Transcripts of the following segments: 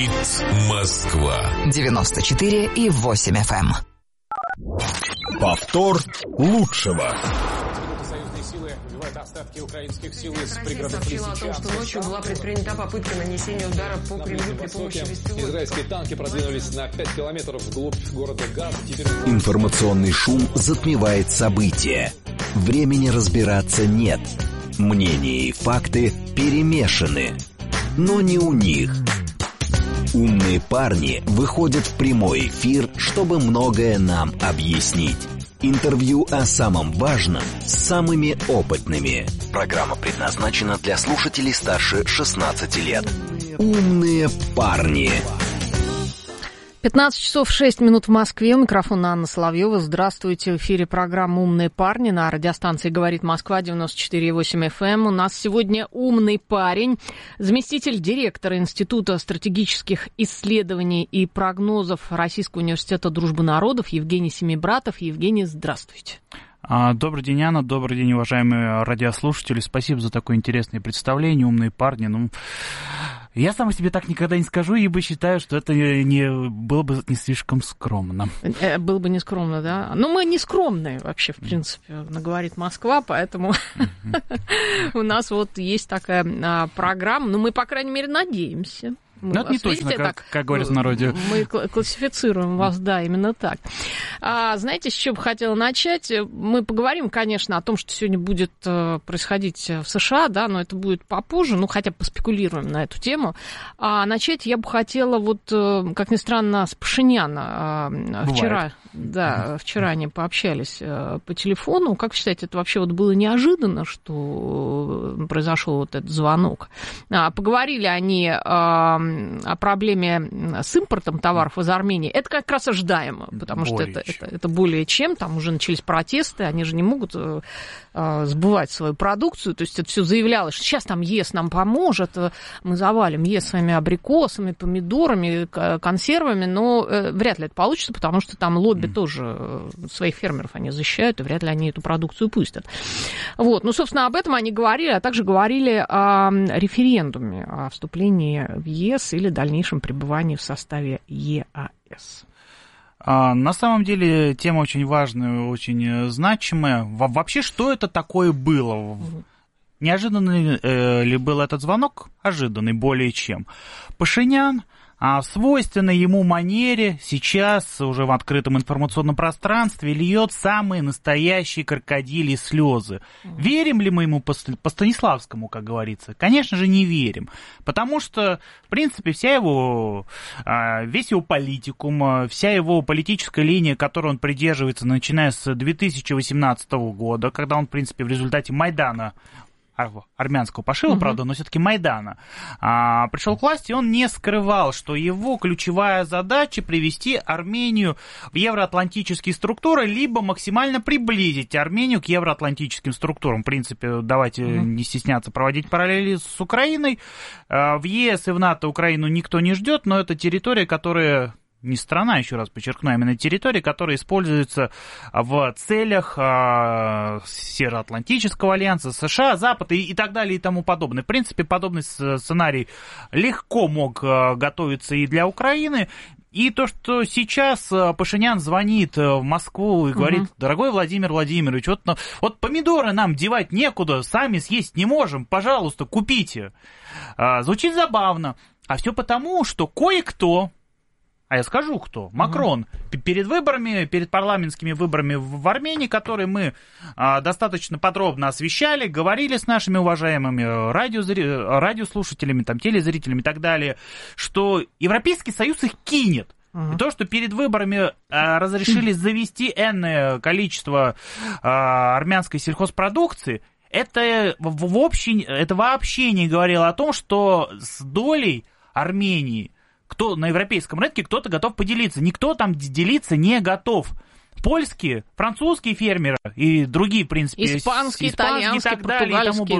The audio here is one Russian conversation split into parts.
Говорит Москва. 94,8 FM. Повтор лучшего. Союзные силы убивают остатки украинских сил из пригородов сообщила о том, что ночью была предпринята попытка нанесения удара по Кремлю при помощи беспилотников. Израильские танки продвинулись на 5 километров вглубь города Газа. Информационный шум затмевает события. Времени разбираться нет. Мнения и факты перемешаны. Но не у них. Умные парни выходят в прямой эфир, чтобы многое нам объяснить. Интервью о самом важном с самыми опытными. Программа предназначена для слушателей старше 16 лет. Умные парни. 15 часов 6 минут в Москве. Микрофон Анна Соловьева. Здравствуйте. В эфире программа «Умные парни» на радиостанции «Говорит Москва» 94,8 FM. У нас сегодня умный парень, заместитель директора Института стратегических исследований и прогнозов Российского университета дружбы народов Евгений Семибратов. Евгений, здравствуйте. Добрый день, Анна. Добрый день, уважаемые радиослушатели. Спасибо за такое интересное представление. Умные парни. Я сам о себе так никогда не скажу, ибо считаю, что это было бы не слишком скромно. Было бы не скромно, да? Ну, мы не скромные вообще, в принципе, говорит Москва, поэтому у нас вот есть такая программа. Ну, мы, по крайней мере, надеемся. Ну, это не точно, как говорят в народе. Мы классифицируем вас, да, именно так. Знаете, с чего бы хотела начать? Мы поговорим, конечно, о том, что сегодня будет происходить в США, да, но это будет попозже, ну, хотя бы поспекулируем на эту тему. Начать я бы хотела, вот, как ни странно, с Пашиняна. Вчера они пообщались по телефону. Как вы считаете, это вообще вот было неожиданно, что произошел вот этот звонок? Поговорили они о проблеме с импортом товаров из Армении. Это как раз ожидаемо, потому что это более чем. Там уже начались протесты, они же не могут сбывать свою продукцию. То есть это все заявлялось, что сейчас там ЕС нам поможет, мы завалим ЕС своими абрикосами, помидорами, консервами, но вряд ли это получится, потому что там лобби тоже своих фермеров они защищают, и вряд ли они эту продукцию пустят. Вот. Ну, собственно, об этом они говорили, а также говорили о референдуме, о вступлении в ЕС или дальнейшем пребывании в составе ЕАЭС. На самом деле тема очень важная, очень значимая. Вообще, что это такое было? Неожиданный ли был этот звонок? Ожиданный более чем. Пашинян в свойственной ему манере сейчас уже в открытом информационном пространстве льет самые настоящие крокодильи слезы. Верим ли мы ему по Станиславскому, как говорится? Конечно же, не верим. Потому что, в принципе, весь его политикум, вся его политическая линия, которой он придерживается, начиная с 2018 года, когда он, в принципе, в результате Майдана, армянского пошива, правда, но все-таки Майдана, пришел к власти, он не скрывал, что его ключевая задача привести Армению в евроатлантические структуры, либо максимально приблизить Армению к евроатлантическим структурам. В принципе, давайте не стесняться проводить параллели с Украиной. В ЕС и в НАТО Украину никто не ждет, но это территория, которая... Не страна, еще раз подчеркну, а именно территория, которая используется в целях Североатлантического альянса, США, Запада и так далее и тому подобное. В принципе, подобный сценарий легко мог готовиться и для Украины. И то, что сейчас Пашинян звонит в Москву и говорит: дорогой Владимир Владимирович, вот помидоры нам девать некуда, сами съесть не можем, пожалуйста, купите. Звучит забавно. А все потому, что кое-кто, а я скажу кто, Макрон, перед выборами, перед парламентскими выборами в Армении, которые мы достаточно подробно освещали, говорили с нашими уважаемыми радиослушателями, там, телезрителями и так далее, что Европейский Союз их кинет. И то, что перед выборами разрешили завести энное количество армянской сельхозпродукции, это вообще не говорило о том, что с долей Армении кто на европейском рынке кто-то готов поделиться. Никто там делиться не готов. польские, французские фермеры и другие, в принципе, испанские, итальянские, и так далее,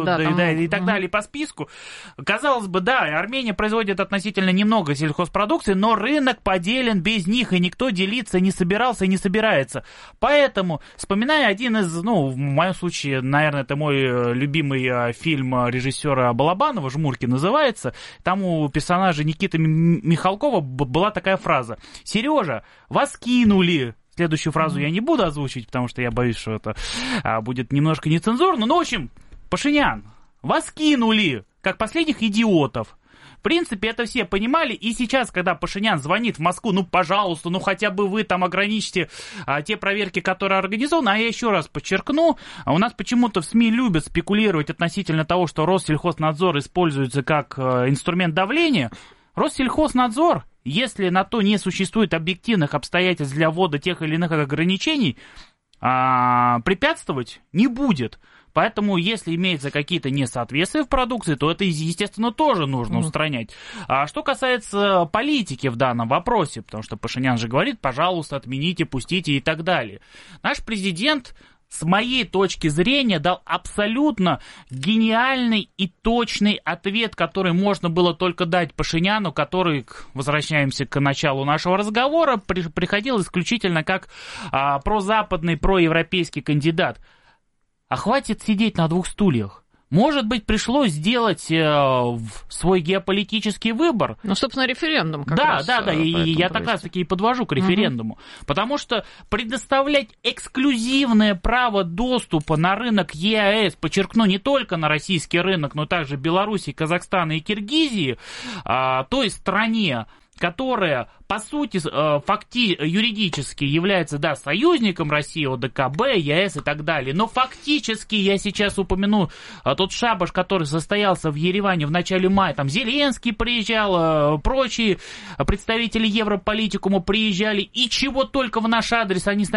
и так далее по списку. Казалось бы, да, Армения производит относительно немного сельхозпродукции, но рынок поделен без них, и никто делиться не собирался и не собирается. Поэтому, вспоминая один из, в моем случае, наверное, это мой любимый фильм режиссера Балабанова, «Жмурки» называется, там у персонажа Никиты Михалкова была такая фраза: «Сережа, вас кинули». Следующую фразу я не буду озвучивать, потому что я боюсь, что это будет немножко нецензурно. Но, в общем, Пашинян, вас кинули, как последних идиотов. В принципе, это все понимали, и сейчас, когда Пашинян звонит в Москву, пожалуйста, хотя бы вы там ограничьте те проверки, которые организованы, а я еще раз подчеркну, у нас почему-то в СМИ любят спекулировать относительно того, что Россельхознадзор используется как инструмент давления. Россельхознадзор, если на то не существует объективных обстоятельств для ввода тех или иных ограничений, препятствовать не будет. Поэтому, если имеются какие-то несоответствия в продукции, то это, естественно, тоже нужно устранять. А что касается политики в данном вопросе, потому что Пашинян же говорит, пожалуйста, отмените, пустите и так далее. Наш президент, с моей точки зрения, дал абсолютно гениальный и точный ответ, который можно было только дать Пашиняну, который, возвращаемся к началу нашего разговора, приходил исключительно как прозападный, проевропейский кандидат. А хватит сидеть на двух стульях. Может быть, пришлось сделать свой геополитический выбор. Собственно, референдум как раз. Да, я как раз-таки и подвожу к референдуму. Потому что предоставлять эксклюзивное право доступа на рынок ЕАЭС, подчеркну, не только на российский рынок, но также Беларуси, Казахстана и Киргизии, той стране, которая, по сути, юридически является, союзником России, ОДКБ, ЕАЭС и так далее, но фактически, я сейчас упомяну тот шабаш, который состоялся в Ереване в начале мая, там Зеленский приезжал, прочие представители Европолитикума приезжали, и чего только в наш адрес они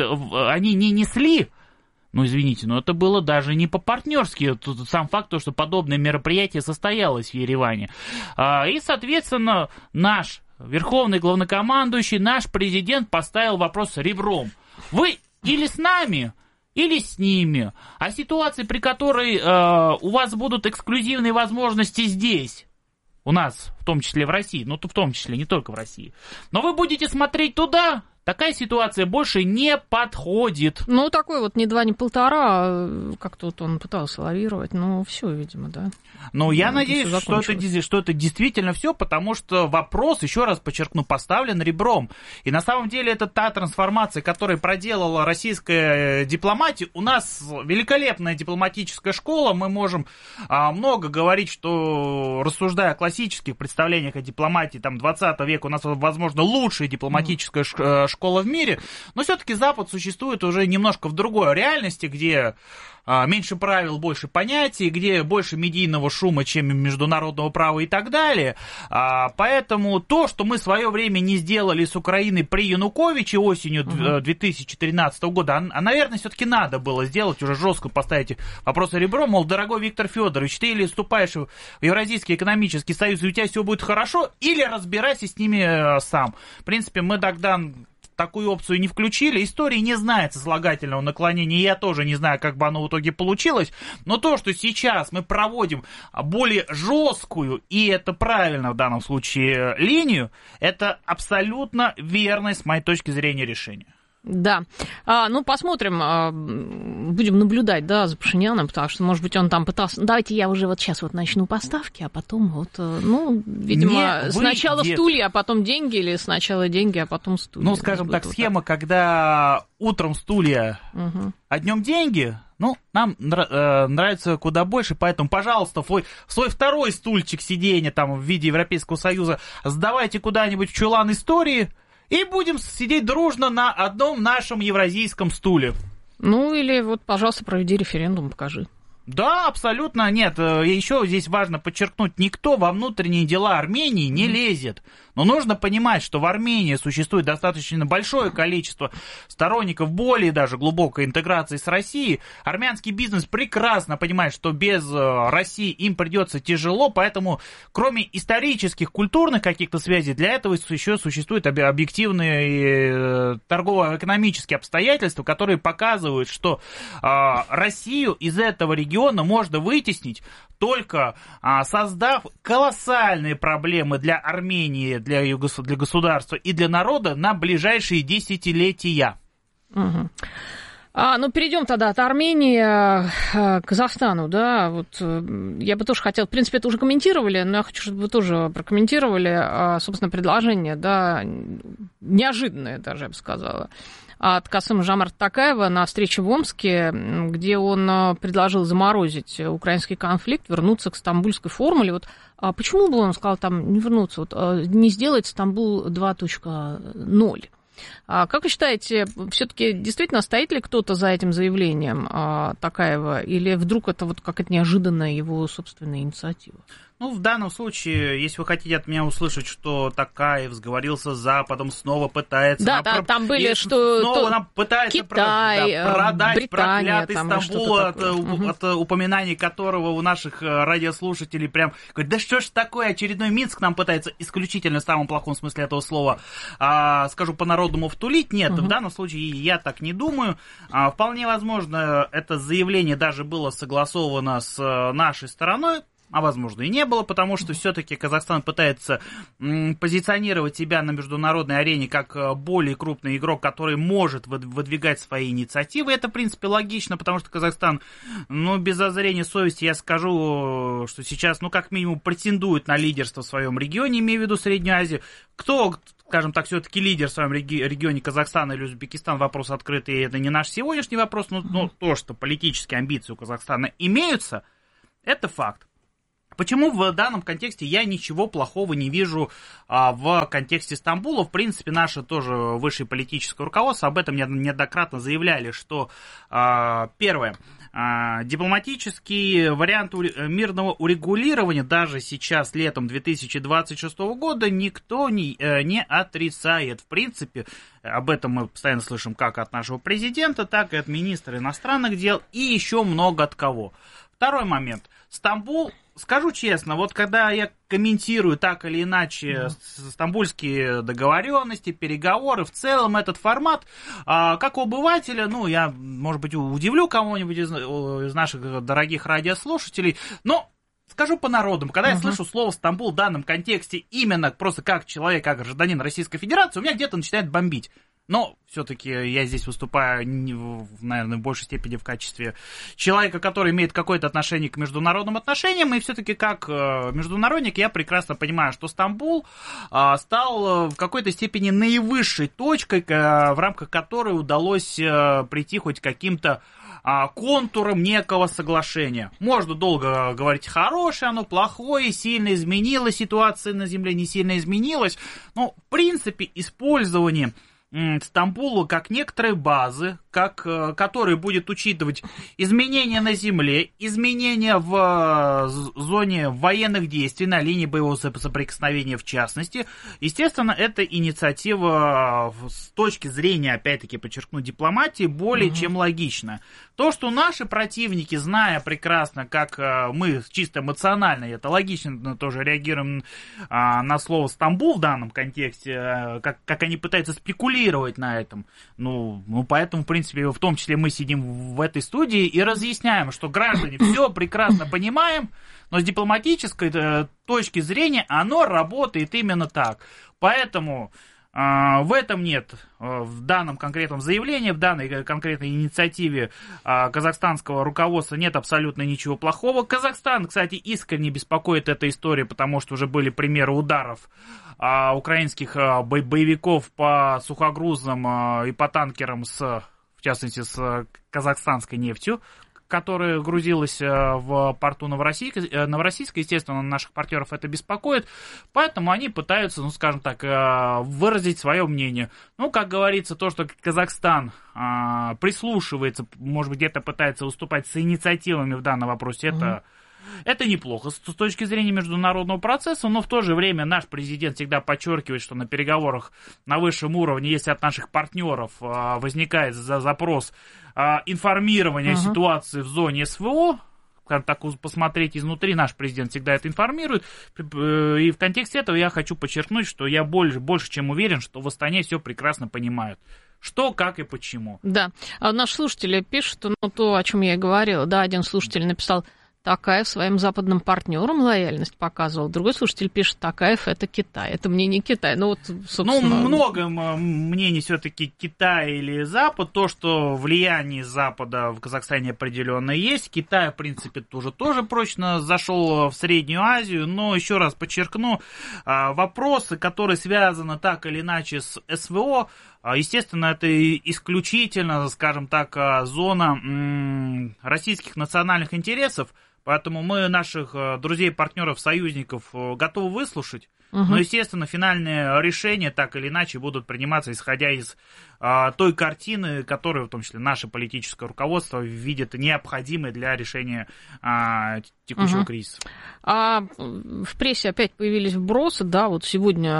не несли. Извините, но это было даже не по-партнерски. Тут сам факт, что подобное мероприятие состоялось в Ереване. И, соответственно, наш верховный главнокомандующий, наш президент поставил вопрос ребром. Вы или с нами, или с ними. А ситуация, при которой у вас будут эксклюзивные возможности здесь, у нас, в том числе в России, в том числе не только в России, но вы будете смотреть туда, такая ситуация больше не подходит. Такой вот ни два, ни полтора, как-то он пытался лавировать, все, видимо, да. Я надеюсь, что это действительно все, потому что вопрос, еще раз подчеркну, поставлен ребром. И на самом деле это та трансформация, которую проделала российская дипломатия. У нас великолепная дипломатическая школа, мы можем много говорить, что, рассуждая о классических представлениях о дипломатии 20 века, у нас, возможно, лучшая дипломатическая школа в мире, но все-таки Запад существует уже немножко в другой реальности, где меньше правил, больше понятий, где больше медийного шума, чем международного права и так далее. Поэтому то, что мы в свое время не сделали с Украиной при Януковиче осенью 2013 года, наверное, все-таки надо было сделать, уже жестко поставить вопрос ребром, мол, дорогой Виктор Федорович, ты или вступаешь в Евразийский экономический союз, и у тебя все будет хорошо, или разбирайся с ними сам. В принципе, мы тогда такую опцию не включили. История не знает сослагательного наклонения, я тоже не знаю, как бы оно в итоге получилось, но то, что сейчас мы проводим более жесткую, и это правильно в данном случае, линию, это абсолютно верное, с моей точки зрения, решение. Да. Посмотрим, будем наблюдать, за Пашиняном, потому что, может быть, он там пытался... Давайте я уже сейчас начну поставки, а потом видимо, сначала стулья, а потом деньги, или сначала деньги, а потом стулья. Скажем так, схема, когда утром стулья, а днем деньги, нам нравится куда больше, поэтому, пожалуйста, свой второй стульчик сиденья в виде Европейского Союза сдавайте куда-нибудь в чулан истории, и будем сидеть дружно на одном нашем евразийском стуле. Или пожалуйста, проведи референдум, покажи. Да, абсолютно нет. Еще здесь важно подчеркнуть, никто во внутренние дела Армении не лезет. Но нужно понимать, что в Армении существует достаточно большое количество сторонников более даже глубокой интеграции с Россией. Армянский бизнес прекрасно понимает, что без России им придется тяжело, поэтому кроме исторических, культурных каких-то связей, для этого еще существуют объективные торгово-экономические обстоятельства, которые показывают, что Россию из этого региона можно вытеснить, только создав колоссальные проблемы для Армении, для государства и для народа на ближайшие десятилетия. Угу. Ну, перейдем тогда от Армении к Казахстану, да, вот я бы тоже хотела, в принципе, это уже комментировали, но я хочу, чтобы вы тоже прокомментировали, собственно, предложение, да, неожиданное даже, я бы сказала, от Касыма-Жомарта Токаева на встрече в Омске, где он предложил заморозить украинский конфликт, вернуться к стамбульской формуле. Вот почему бы он сказал там не вернуться, вот, не сделать Стамбул 2.0? Как вы считаете, все-таки действительно стоит ли кто-то за этим заявлением Токаева, или вдруг это вот какая-то неожиданная его собственная инициатива? Ну, в данном случае, если вы хотите от меня услышать, что Токаев сговорился с Западом, снова пытается... Да, там были, что... Снова нам пытается Китай, продать Британия, проклятый Стамбул, от упоминаний которого у наших радиослушателей прям говорят, да что ж такое, очередной Минск нам пытается исключительно в самом плохом смысле этого слова, скажу по-народному, втулить. Нет, в данном случае я так не думаю. Вполне возможно, это заявление даже было согласовано с нашей стороной, а возможно и не было, потому что все-таки Казахстан пытается позиционировать себя на международной арене как более крупный игрок, который может выдвигать свои инициативы. Это, в принципе, логично, потому что Казахстан, без зазрения совести я скажу, что сейчас, как минимум, претендует на лидерство в своем регионе, имею в виду Среднюю Азию. Кто, скажем так, все-таки лидер в своем регионе, Казахстан или Узбекистан, вопрос открытый, это не наш сегодняшний вопрос, но то, что политические амбиции у Казахстана имеются, это факт. Почему в данном контексте я ничего плохого не вижу в контексте Стамбула? В принципе, наше тоже высшее политическое руководство об этом неоднократно заявляли, что первое, дипломатический вариант мирного урегулирования даже сейчас, летом 2026 года, никто не отрицает. В принципе, об этом мы постоянно слышим как от нашего президента, так и от министра иностранных дел и еще много от кого. Второй момент. Стамбул, скажу честно, вот когда я комментирую так или иначе стамбульские договоренности, переговоры, в целом этот формат, как у обывателя, я, может быть, удивлю кого-нибудь из наших дорогих радиослушателей, но скажу по народам, когда я слышу слово «Стамбул» в данном контексте именно просто как человек, как гражданин Российской Федерации, у меня где-то начинает бомбить. Но все-таки я здесь выступаю, наверное, в большей степени в качестве человека, который имеет какое-то отношение к международным отношениям. И все-таки как международник я прекрасно понимаю, что Стамбул стал в какой-то степени наивысшей точкой, в рамках которой удалось прийти хоть к каким-то контуром некого соглашения. Можно долго говорить, хорошее оно, плохое, сильно изменилась ситуация на земле, не сильно изменилась. Но, в принципе, использование Стамбула как некоторой базы, который будет учитывать изменения на земле, изменения в зоне военных действий, на линии боевого соприкосновения в частности. Естественно, эта инициатива с точки зрения, опять-таки, подчеркну, дипломатии, более чем логична. То, что наши противники, зная прекрасно, как мы чисто эмоционально, и это логично, тоже реагируем на слово «Стамбул» в данном контексте, как они пытаются спекулировать на этом, поэтому, в принципе, в том числе мы сидим в этой студии и разъясняем, что граждане все прекрасно понимаем, но с дипломатической точки зрения оно работает именно так. Поэтому в этом нет, в данном конкретном заявлении, в данной конкретной инициативе казахстанского руководства нет абсолютно ничего плохого. Казахстан, кстати, искренне беспокоит эта история, потому что уже были примеры ударов украинских боевиков по сухогрузам и по танкерам в частности, с казахстанской нефтью, которая грузилась в порту Новороссийска, естественно, наших партнеров это беспокоит, поэтому они пытаются, ну, скажем так, выразить свое мнение. Ну, как говорится, то, что Казахстан прислушивается, может быть, где-то пытается выступать с инициативами в данном вопросе, это неплохо с точки зрения международного процесса, но в то же время наш президент всегда подчеркивает, что на переговорах на высшем уровне, если от наших партнеров возникает запрос информирования ситуации в зоне СВО, как так посмотреть изнутри, наш президент всегда это информирует. И в контексте этого я хочу подчеркнуть, что я больше чем уверен, что в Астане все прекрасно понимают. Что, как и почему. Да, наши слушатели пишут, ну, то, о чем я и говорила. Да, один слушатель написал: Такаев своим западным партнерам лояльность показывал. Другой слушатель пишет: Такаев — это Китай. Это мнение Китая. Ну, вот, собственно... Ну, много мнений все-таки Китай или Запад. То, что влияние Запада в Казахстане определенно есть. Китай, в принципе, тоже прочно зашел в Среднюю Азию. Но, еще раз подчеркну, вопросы, которые связаны так или иначе с СВО, естественно, это исключительно, скажем так, зона российских национальных интересов. Поэтому мы наших друзей, партнеров, союзников готовы выслушать. Но, естественно, финальные решения так или иначе будут приниматься, исходя из той картины, которую, в том числе, наше политическое руководство видит необходимой для решения текущего кризиса. А в прессе опять появились вбросы, да, вот сегодня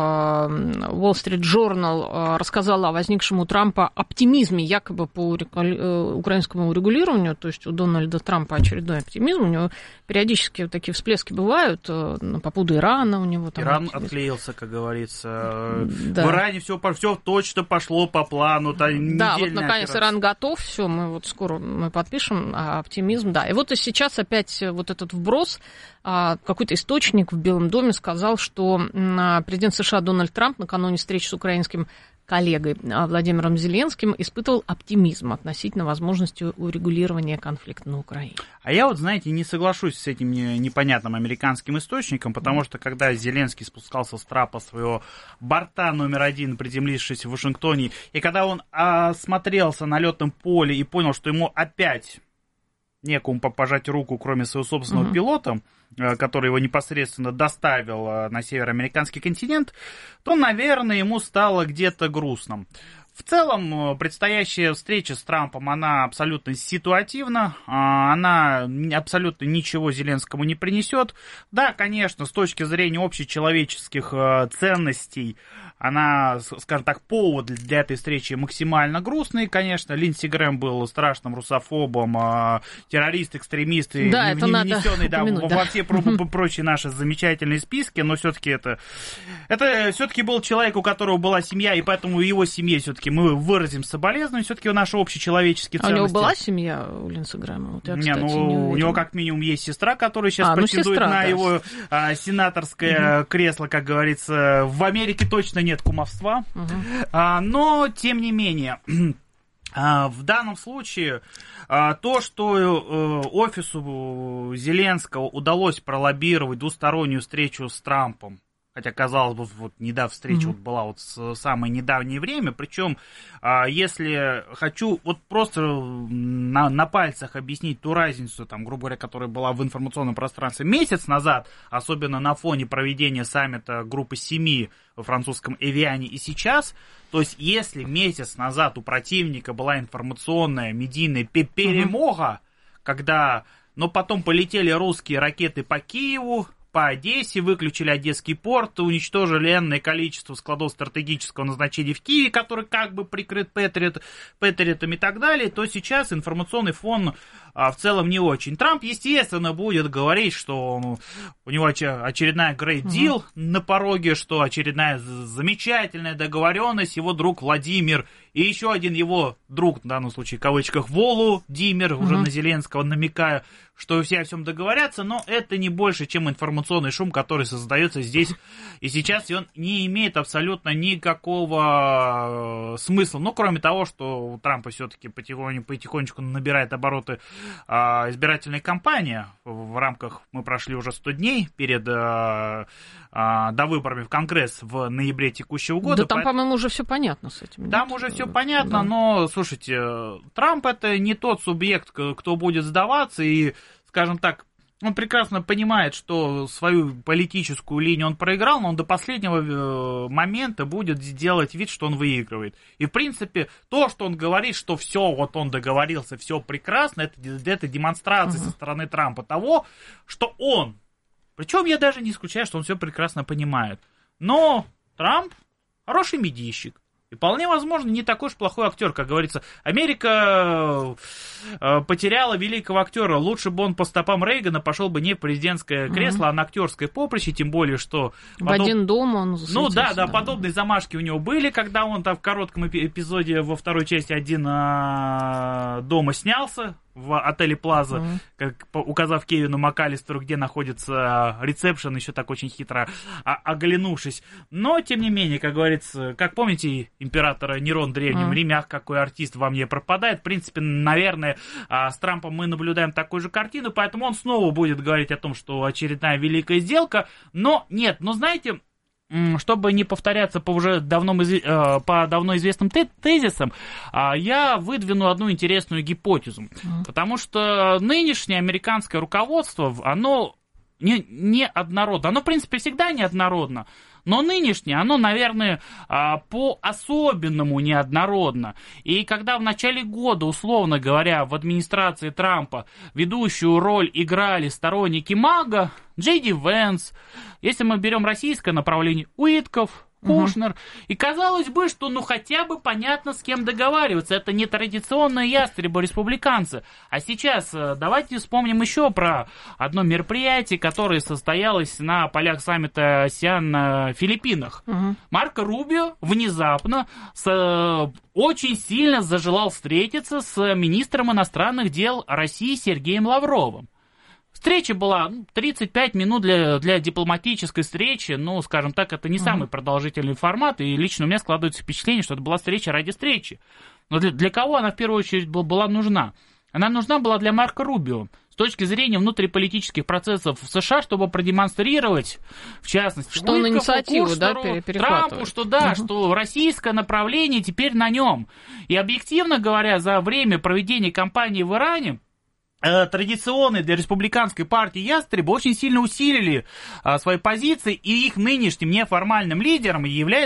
Wall Street Journal рассказала о возникшем у Трампа оптимизме якобы по украинскому урегулированию, то есть у Дональда Трампа очередной оптимизм, у него периодически вот такие всплески бывают по поводу Ирана, у него там... Иран отклеился, как говорится. Да. В Иране все точно пошло по плану. Да, вот наконец Иран готов, все, скоро мы подпишем оптимизм, да. И вот и сейчас опять вот этот вброс, какой-то источник в Белом доме сказал, что президент США Дональд Трамп накануне встречи с украинским коллегой Владимиром Зеленским испытывал оптимизм относительно возможности урегулирования конфликта на Украине. А я вот, знаете, не соглашусь с этим непонятным американским источником, потому что когда Зеленский спускался с трапа своего борта номер 1, приземлившись в Вашингтоне, и когда он осмотрелся на летном поле и понял, что ему опять некому пожать руку, кроме своего собственного пилота, который его непосредственно доставил на североамериканский континент, то, наверное, ему стало где-то грустно. В целом, предстоящая встреча с Трампом, она абсолютно ситуативна, она абсолютно ничего Зеленскому не принесет. Да, конечно, с точки зрения общечеловеческих ценностей, она, скажем так, повод для этой встречи максимально грустный. Конечно, Линдси Грэм был страшным русофобом, террорист, экстремист, да, внесенный во все прочие наши замечательные списки, но все-таки это все-таки был человек, у которого была семья, и поэтому его семье все-таки мы выразим соболезнования, все-таки наши общечеловеческие ценности. А у него была семья у Линдси Грэма? Вот я, кстати, у него как минимум есть сестра, которая сейчас претендует на его сенаторское кресло, как говорится. В Америке точно нет кумовства, но тем не менее... В данном случае то, что офису Зеленского удалось пролоббировать двустороннюю встречу с Трампом, хотя, казалось бы, вот встреча вот была вот в самое недавнее время, причем, если хочу вот просто на пальцах объяснить ту разницу, там, грубо говоря, которая была в информационном пространстве месяц назад, особенно на фоне проведения саммита группы 7 во французском Эвиане и сейчас, то есть если месяц назад у противника была информационная медийная перемога, когда, но потом полетели русские ракеты по Киеву, по Одессе, выключили Одесский порт, уничтожили энное количество складов стратегического назначения в Киеве, который как бы прикрыт Патриотом и так далее, то сейчас информационный фон в целом не очень. Трамп, естественно, будет говорить, что у него очередная great deal на пороге, что очередная замечательная договоренность, его друг Владимир и еще один его друг, в данном случае в кавычках, Володимир, уже на Зеленского намекая, что все о всем договорятся, но это не больше, чем информационный шум, который создается здесь и сейчас, и он не имеет абсолютно никакого смысла. Ну, кроме того, что у Трампа все-таки потихонечку набирает обороты избирательная кампания. В рамках, мы прошли уже 100 дней перед до выборами в Конгресс в ноябре текущего года. Да там, по-моему, уже все понятно с этим. Там уже все понятно, но, слушайте, Трамп это не тот субъект, кто будет сдаваться, и, скажем так, он прекрасно понимает, что свою политическую линию он проиграл, но он до последнего момента будет делать вид, что он выигрывает. И, в принципе, то, что он говорит, что все, вот он договорился, все прекрасно, это демонстрация со стороны Трампа того, что он, причем я даже не исключаю, что он все прекрасно понимает, но Трамп хороший медийщик. И вполне возможно, не такой уж плохой актер, как говорится. Америка потеряла великого актера. Лучше бы он по стопам Рейгана пошел бы не в президентское кресло, а на актерское поприще, тем более, что... В «Один дом» он засветился. Да, подобные замашки у него были, когда он там в коротком эпизоде во второй части «Один дома» снялся в отеле Плаза, как, указав Кевину МакАлистеру, где находится ресепшн, еще так очень хитро оглянувшись. Но, тем не менее, как говорится, как помните императора Нерон в Древнем Риме, ах, какой артист во мне пропадает. В принципе, наверное, с Трампом мы наблюдаем такую же картину, поэтому он снова будет говорить о том, что очередная великая сделка. Но нет, знаете... Чтобы не повторяться по уже давно известным тезисам, я выдвину одну интересную гипотезу. Потому что нынешнее американское руководство, оно не однородно. Оно, в принципе, всегда неоднородно. Но нынешнее, оно, наверное, по-особенному неоднородно. И когда в начале года, условно говоря, в администрации Трампа ведущую роль играли сторонники МАГА, Джей Ди Венс, если мы берем российское направление, Уитков, Кушнер, и казалось бы, что хотя бы понятно, с кем договариваться. Это не традиционные ястребы республиканцы. А сейчас давайте вспомним еще про одно мероприятие, которое состоялось на полях саммита АСЕАН на Филиппинах. Марко Рубио внезапно очень сильно зажелал встретиться с министром иностранных дел России Сергеем Лавровым. Встреча была 35 минут для дипломатической встречи, скажем так, это не самый продолжительный формат, и лично у меня складывается впечатление, что это была встреча ради встречи. Но для кого она в первую очередь была нужна? Она нужна была для Марко Рубио с точки зрения внутриполитических процессов в США, чтобы продемонстрировать, в частности, что он инициативу, Трампу, что российское направление теперь на нем. И объективно говоря, за время проведения кампании в Иране традиционные для республиканской партии ястребы очень сильно усилили свои позиции, и их нынешним неформальным лидером является